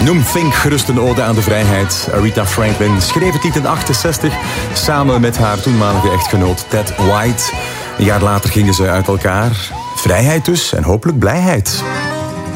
Noem Think gerust een ode aan de vrijheid. Aretha Franklin schreef het lied in 1968 samen met haar toenmalige echtgenoot Ted White. Een jaar later gingen ze uit elkaar. Vrijheid dus en hopelijk blijheid.